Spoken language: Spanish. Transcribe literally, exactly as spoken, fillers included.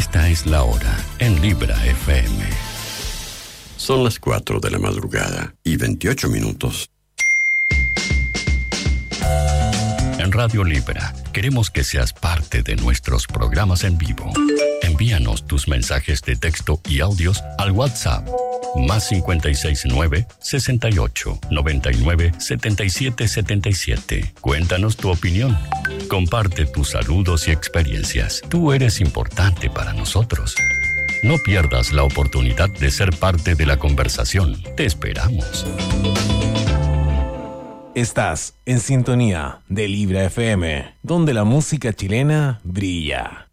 Esta es la hora en Libra F M. Son las cuatro de la madrugada y veintiocho minutos. En Radio Libra queremos que seas parte de nuestros programas en vivo. Envíanos tus mensajes de texto y audios al WhatsApp más cincuenta y seis nueve, sesenta y ocho, noventa y nueve, setenta y siete setenta y siete. Cuéntanos tu opinión. Comparte tus saludos y experiencias. Tú eres importante para nosotros. No pierdas la oportunidad de ser parte de la conversación. Te esperamos. Estás en sintonía de Libra F M, donde la música chilena brilla.